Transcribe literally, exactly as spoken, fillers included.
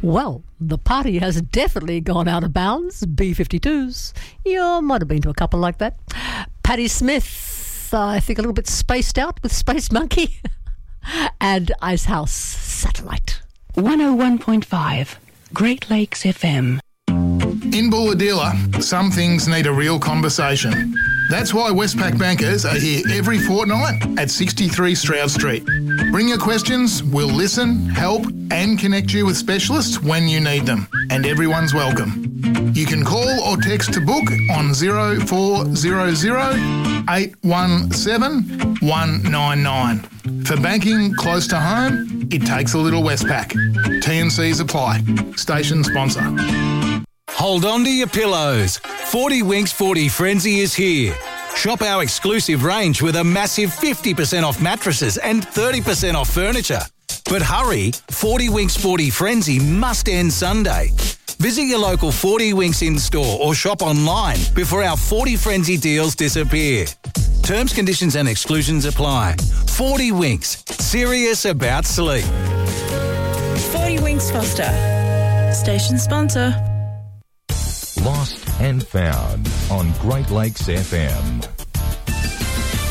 Well, the party has definitely gone out of bounds. B fifty-twos. You might have been to a couple like that. Patti Smith, uh, I think a little bit spaced out with Space Monkey. And Icehouse Satellite. one oh one point five, Great Lakes F M. In Bulahdelah, some things need a real conversation. That's why Westpac bankers are here every fortnight at sixty-three Stroud Street. Bring your questions, we'll listen, help and connect you with specialists when you need them. And everyone's welcome. You can call or text to book on zero four zero zero, eight one seven, one nine nine. For banking close to home, it takes a little Westpac. T and Cs apply. Station sponsor. Hold on to your pillows. forty Winks forty Frenzy is here. Shop our exclusive range with a massive fifty percent off mattresses and thirty percent off furniture. But hurry, forty Winks forty Frenzy must end Sunday. Visit your local forty Winks in-store or shop online before our forty Frenzy deals disappear. Terms, conditions and exclusions apply. forty Winks, serious about sleep. forty Winks Foster, station sponsor. Lost and Found on Great Lakes F M.